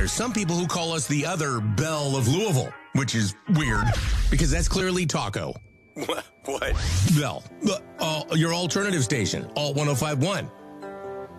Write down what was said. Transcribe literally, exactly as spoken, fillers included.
there's some people who call us the other Belle of Louisville, which is weird because that's clearly Taco. What? Bell, uh, uh, your alternative station, Alt one oh five point one.